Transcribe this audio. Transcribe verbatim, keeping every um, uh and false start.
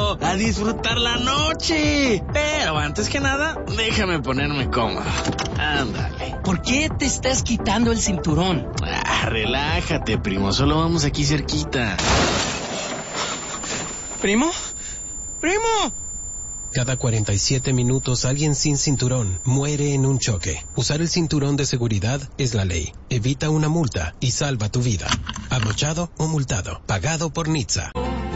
primo, a disfrutar la noche. Pero antes que nada, déjame ponerme cómodo. Ándale. ¿Por qué te estás quitando el cinturón? Ah, relájate, primo, solo vamos aquí cerquita. ¿Primo? ¡Primo! Cada cuarenta y siete minutos alguien sin cinturón muere en un choque. Usar el cinturón de seguridad es la ley. Evita una multa y salva tu vida. Abrochado o multado. Pagado por N H T S A.